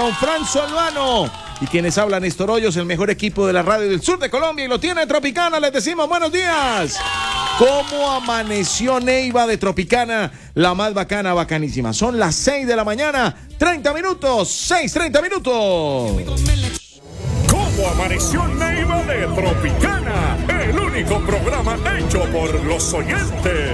John Fran Solano y quienes hablan Néstor Hoyos, el mejor equipo de la radio del sur de Colombia y lo tiene Tropicana. Les decimos buenos días. ¿Cómo amaneció Neiva de Tropicana? La más bacana, bacanísima. Son las 6 de la mañana, 30 minutos, 6:30 minutos. ¿Cómo amaneció Neiva de Tropicana? El único programa hecho por los oyentes.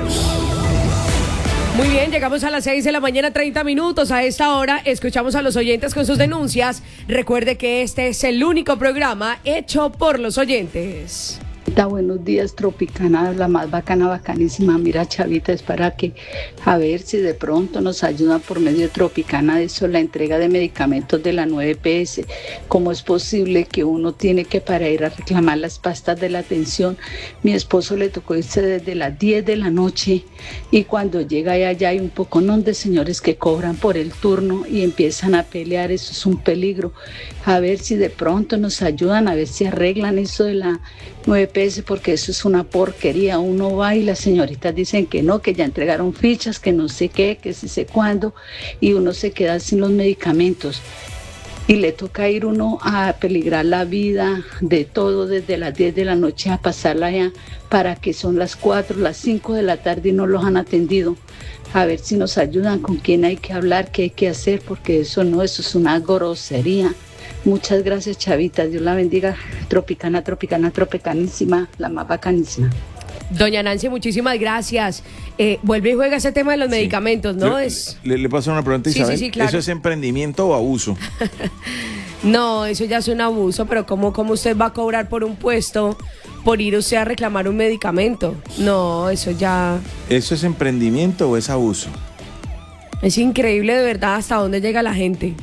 Muy bien, llegamos a las 6 de la mañana, 30 minutos. A esta hora escuchamos a los oyentes con sus denuncias. Recuerde que este es el único programa hecho por los oyentes. Buenos días, Tropicana, la más bacana, bacanísima. Mira, Chavita, es para que a ver si de pronto nos ayudan por medio de Tropicana de eso, la entrega de medicamentos de la 9PS. ¿Cómo es posible que uno tiene que para ir a reclamar las pastas de la atención? Mi esposo le tocó irse desde las 10 de la noche y cuando llega allá hay un poconón de señores que cobran por el turno y empiezan a pelear. Eso es un peligro. A ver si de pronto nos ayudan, a ver si arreglan eso de la 9PS, porque eso es una porquería. Uno va y las señoritas dicen que no, que ya entregaron fichas, que no sé qué, que sí sé cuándo, y uno se queda sin los medicamentos. Y le toca ir uno a peligrar la vida de todo desde las 10 de la noche a pasarla allá para que son las 4, las 5 de la tarde y no los han atendido. A ver si nos ayudan, con quién hay que hablar, qué hay que hacer, porque eso no, eso es una grosería. Muchas gracias, Chavita. Dios la bendiga. Tropicana, Tropicana, Tropicanísima, la más bacanísima. Doña Nancy, muchísimas gracias. Vuelve y juega ese tema de los medicamentos, ¿no? Le paso una pregunta, Isabel. Sí, claro. ¿Eso es emprendimiento o abuso? No, eso ya es un abuso, pero ¿cómo usted va a cobrar por un puesto por ir usted a reclamar un medicamento? No, eso ya... ¿Eso es emprendimiento o es abuso? Es increíble de verdad hasta dónde llega la gente.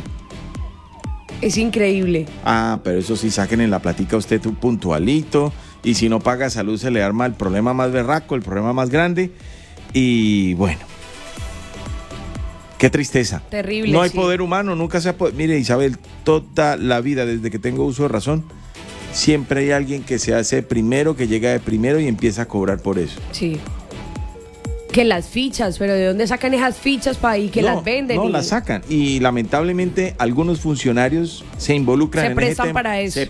Es increíble. Ah, pero eso sí, saquen en la platica usted un puntualito. Y si no paga salud se le arma el problema más berraco, el problema más grande. Y bueno, qué tristeza. Terrible. No hay sí. poder humano, nunca se ha podido. Mire, Isabel, toda la vida, desde que tengo uso de razón, siempre hay alguien que se hace primero, que llega de primero y empieza a cobrar por eso. Sí. Que las fichas, pero ¿de dónde sacan esas fichas para ahí que las venden? No, las sacan. Y lamentablemente algunos funcionarios se involucran en ese tema. Se prestan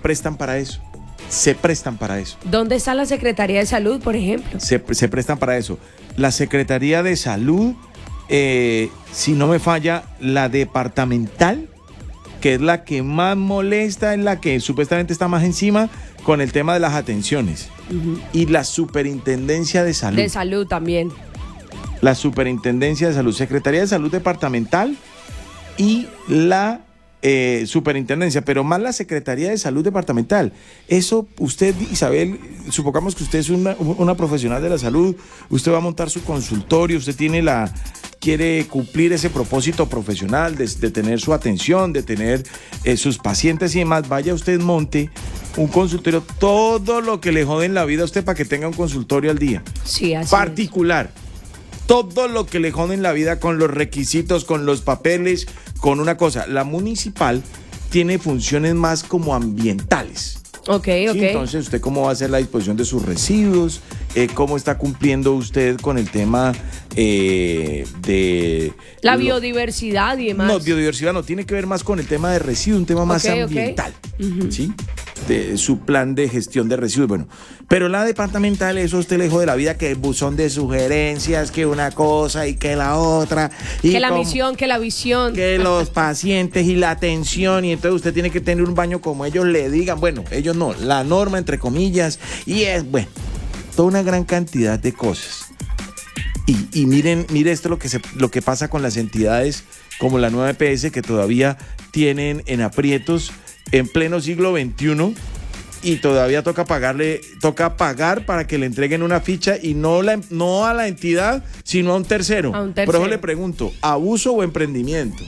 para eso. ¿Dónde está la Secretaría de Salud, por ejemplo? Se prestan para eso. La Secretaría de Salud, si no me falla, la departamental, que es la que más molesta, es la que supuestamente está más encima con el tema de las atenciones. Y la Superintendencia de Salud. De Salud también. La Superintendencia de Salud, Secretaría de Salud Departamental y la Superintendencia, pero más la Secretaría de Salud Departamental. Eso usted, Isabel, supongamos que usted es una profesional de la salud, usted va a montar su consultorio, usted quiere cumplir ese propósito profesional de tener su atención, de tener sus pacientes y demás, vaya usted, monte un consultorio, todo lo que le jode en la vida a usted para que tenga un consultorio al día. Sí, así particular. Todo lo que le jode en la vida con los requisitos, con los papeles, con una cosa. La municipal tiene funciones más como ambientales. Ok. ¿Sí? Entonces, ¿usted cómo va a hacer la disposición de sus residuos? ¿Cómo está cumpliendo usted con el tema de... La biodiversidad y demás. No, biodiversidad no, tiene que ver más con el tema de residuos, un tema más ambiental. ¿Sí? De su plan de gestión de residuos. Bueno, pero la departamental, eso a usted le jode la vida, que el buzón de sugerencias, que una cosa y que la otra. Y que la misión, que la visión. Que los pacientes y la atención, y entonces usted tiene que tener un baño como ellos le digan. Bueno, ellos no, la norma entre comillas, y es, bueno, toda una gran cantidad de cosas. Y mire esto lo que pasa con las entidades como la 9PS, que todavía tienen en aprietos en pleno siglo XXI y todavía toca pagar para que le entreguen una ficha y no a la entidad, sino a un tercero. Por eso le pregunto, ¿abuso o emprendimiento?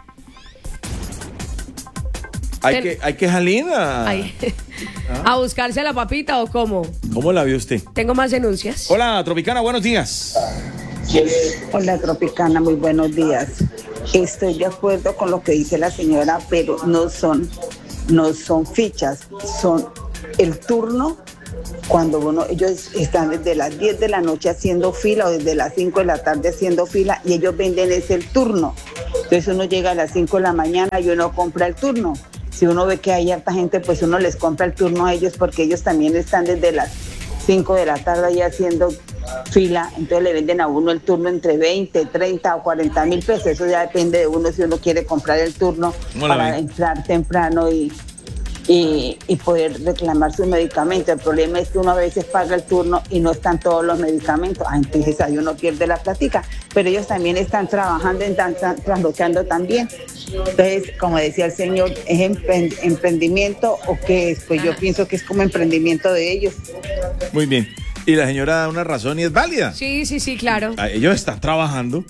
Hay que salir a buscarse la papita, ¿o cómo? ¿Cómo la vio usted? Tengo más denuncias. Hola, Tropicana, buenos días. Hola, Tropicana, muy buenos días. Estoy de acuerdo con lo que dice la señora, pero no son fichas, son el turno. Cuando ellos están desde las 10 de la noche haciendo fila o desde las 5 de la tarde haciendo fila y ellos venden ese el turno. Entonces uno llega a las 5 de la mañana y uno compra el turno. Si uno ve que hay harta gente, pues uno les compra el turno a ellos porque ellos también están desde las 5 de la tarde ahí haciendo fila, entonces le venden a uno el turno entre 20, 30 o 40 mil pesos, eso ya depende de uno si uno quiere comprar el turno para entrar temprano y poder reclamar sus medicamentos. El problema es que uno a veces paga el turno y no están todos los medicamentos, entonces ahí uno pierde la plática, pero ellos también están trabajando, están traslochando también. Entonces, como decía el señor, ¿es emprendimiento o qué es? Pues yo pienso que es como emprendimiento de ellos. Muy bien. Y la señora da una razón y es válida. Sí, claro. Ellos están trabajando.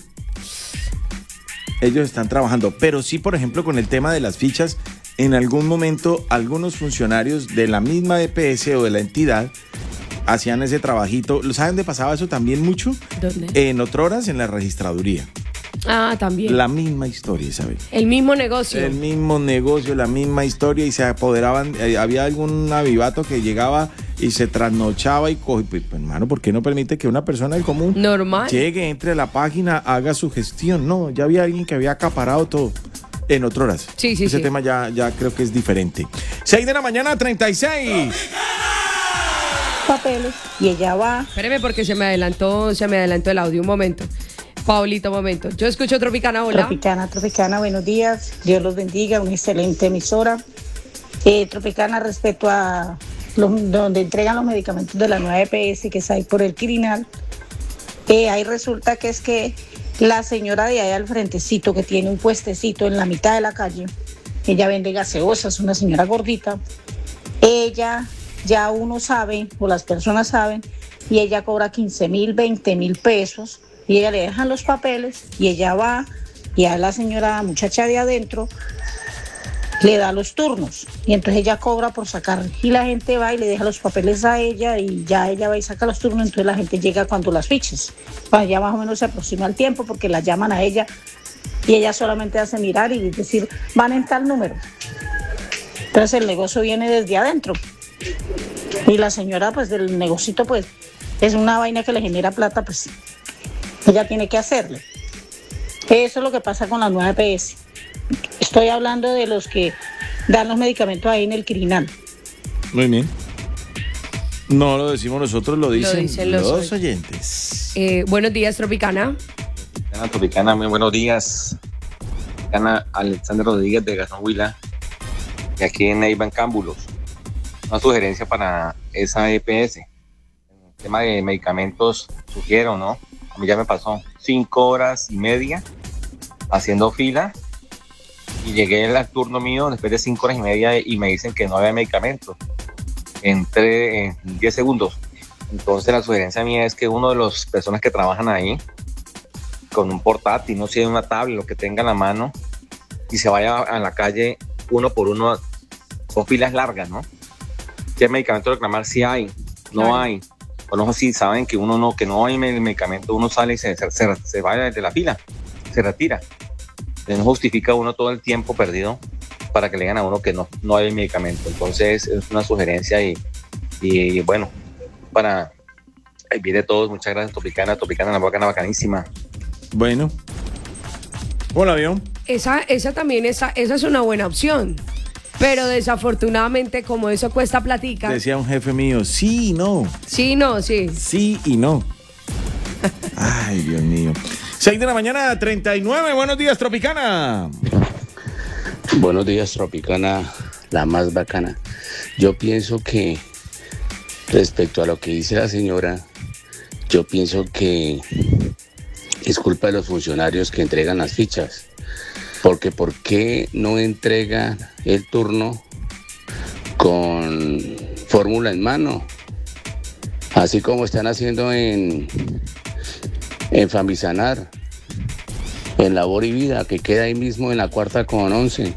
Pero sí, por ejemplo, con el tema de las fichas, en algún momento algunos funcionarios de la misma EPS o de la entidad hacían ese trabajito. ¿Saben dónde pasaba eso también mucho? ¿Dónde? En Otroras, en la registraduría. Ah, también. La misma historia, Isabel. El mismo negocio. El mismo negocio, la misma historia, y se apoderaban. Había algún avivato que llegaba y se trasnochaba y coge. Pues, hermano, ¿por qué no permite que una persona del común normal llegue, entre a la página, haga su gestión? No, ya había alguien que había acaparado todo. En Otroras. Sí. Ese tema ya creo que es diferente. 6 de la mañana, 36. Papeles y ella va. Espéreme porque se me adelantó el audio un momento. Paulito, un momento. Yo escucho Tropicana, hola. Tropicana, buenos días. Dios los bendiga, una excelente emisora. Tropicana, respecto a donde entregan los medicamentos de la nueva EPS que es ahí por el Quirinal, ahí resulta que es que la señora de ahí al frentecito, que tiene un puestecito en la mitad de la calle, ella vende gaseosas, una señora gordita, ella, ya uno sabe, o las personas saben, y ella cobra 15,000, 20,000 pesos, y ella le dejan los papeles, y ella va, y a la señora, muchacha de adentro, le da los turnos, y entonces ella cobra por sacar, y la gente va y le deja los papeles a ella, y ya ella va y saca los turnos, entonces la gente llega cuando las fichas, ya más o menos se aproxima el tiempo, porque la llaman a ella, y ella solamente hace mirar y decir, van en tal número. Entonces el negocio viene desde adentro, y la señora pues del negocito pues es una vaina que le genera plata, pues ella tiene que hacerle. Eso es lo que pasa con la nueva EPS. Estoy hablando de los que dan los medicamentos ahí en el Quirinal. Muy bien. No lo decimos nosotros, lo dicen los oyentes. Buenos días, Tropicana. Tropicana, muy buenos días. Tropicana, Alexander Rodríguez de Gazón Huila, y aquí en Neiva, en Cámbulos. Una sugerencia para esa EPS. En el tema de medicamentos, sugiero, ¿no? A mí ya me pasó 5 horas y media haciendo fila y llegué al turno mío después de 5 horas y media y me dicen que no había medicamentos. Entré en 10 segundos. Entonces la sugerencia mía es que uno de las personas que trabajan ahí con un portátil, no sé, una tablet, lo que tenga en la mano, y se vaya a la calle uno por uno, con filas largas, ¿no? ¿Qué medicamento reclamar? Si hay, no claro. Hay. Bueno, si saben que uno no, que no hay medicamento, uno sale y se va de la fila, se retira. No justifica uno todo el tiempo perdido para que le digan a uno que no hay medicamento. Entonces es una sugerencia y bueno, para el bien de todos, muchas gracias. Tropicana, la bacana, bacanísima. Bueno. Hola, avión. Esa también, esa es una buena opción. Pero desafortunadamente, como eso cuesta platica. Decía un jefe mío, sí y no. Sí, no, sí. Sí y no. Ay, Dios mío. 6 de la mañana, 39. Buenos días, Tropicana. Buenos días, Tropicana, la más bacana. Yo pienso que, respecto a lo que dice la señora, yo pienso que es culpa de los funcionarios que entregan las fichas. Porque ¿por qué no entrega el turno con fórmula en mano? Así como están haciendo en Famisanar, en Labor y Vida, que queda ahí mismo en la 4/11.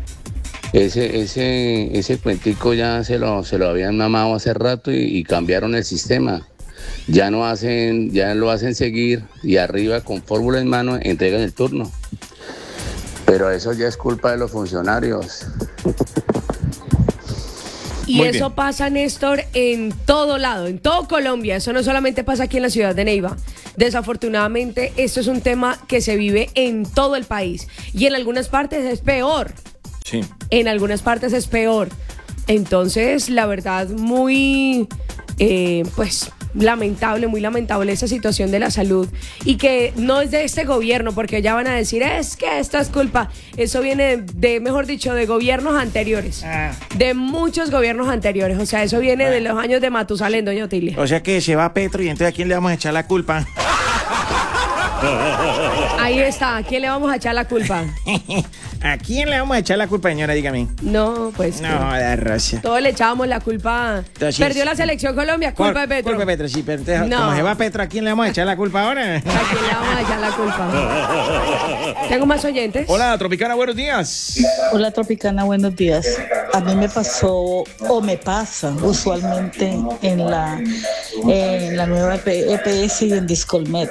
Ese cuentico ya se lo habían mamado hace rato y cambiaron el sistema. Ya lo hacen seguir y arriba con fórmula en mano entregan el turno. Pero eso ya es culpa de los funcionarios. Y Muy eso bien. pasa, Néstor, en todo lado, en todo Colombia. Eso no solamente pasa aquí en la ciudad de Neiva. Desafortunadamente, esto es un tema que se vive en todo el país. Y en algunas partes es peor. Sí. En algunas partes es peor. Entonces, la verdad, muy, pues, muy lamentable esa situación de la salud. Y que no es de este gobierno, porque ya van a decir, es que esto es culpa. Eso viene de, mejor dicho, de gobiernos anteriores. De muchos gobiernos anteriores. O sea, eso viene de los años de Matusalén, doña Otilia. O sea que se va Petro y entonces ¿a quién le vamos a echar la culpa? Ahí está. ¿A quién le vamos a echar la culpa? ¿A quién le vamos a echar la culpa, señora? Dígame. No, pues. No, la Rosa. Todos le echábamos la culpa. Entonces, Perdió la selección Colombia, culpa de Petro. Culpa de Petro, sí, pero entonces, No. como se va Petro, ¿a quién le vamos a echar la culpa ahora? ¿A quién le vamos a echar la culpa? Tengo más oyentes. Hola, Tropicana, buenos días. Hola Tropicana, buenos días. A mí me pasó o me pasa usualmente en la nueva EPS y en Discolmet.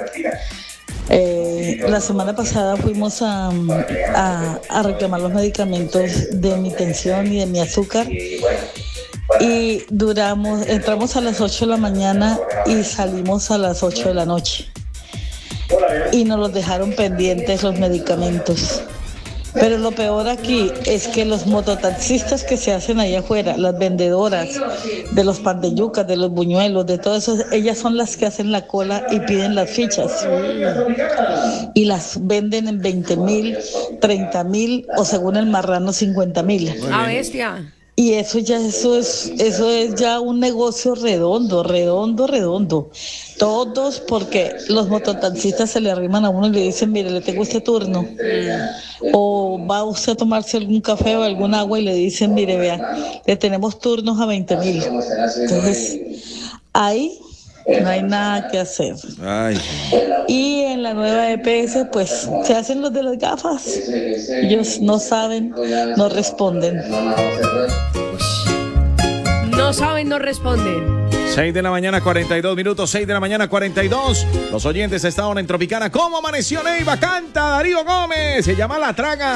La semana pasada fuimos a reclamar los medicamentos de mi tensión y de mi azúcar y entramos a las 8 de la mañana y salimos a las 8 de la noche y nos los dejaron pendientes los medicamentos. Pero lo peor aquí es que los mototaxistas que se hacen allá afuera, las vendedoras de los pan de yuca, de los buñuelos, de todo eso, ellas son las que hacen la cola y piden las fichas. Y las venden en 20,000, 30,000 o según el marrano 50,000. A bestia. Y eso es ya un negocio redondo. Todos, porque los mototaxistas se le arriman a uno y le dicen, mire, le tengo este turno. O va usted a tomarse algún café o algún agua y le dicen, mire, vea, le tenemos turnos a 20,000. Entonces, ahí no hay nada que hacer. Ay. Y en la nueva EPS, pues, se hacen los de las gafas. Ellos no saben, no responden. No saben, no responden. 6 de la mañana, 42 minutos, 6 de la mañana, 42. Los oyentes estaban en Tropicana. ¿Cómo amaneció Neiva? Canta Darío Gómez. Se llama La Traga.